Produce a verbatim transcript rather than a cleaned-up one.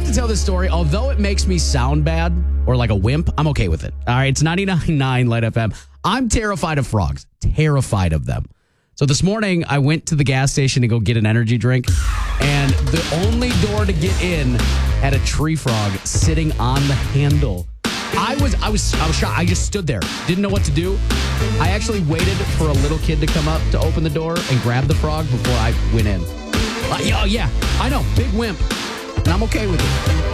to tell this story. Although it makes me sound bad or like a wimp, I'm okay with it. All right, it's ninety-nine point nine Light F M. I'm terrified of frogs. Terrified of them. So this morning, I went to the gas station to go get an energy drink, and the only door to get in had a tree frog sitting on the handle. I was, I was, I was shocked. I just stood there, didn't know what to do. I actually waited for a little kid to come up to open the door and grab the frog before I went in. Uh, yeah, yeah, I know, big wimp, and I'm okay with it.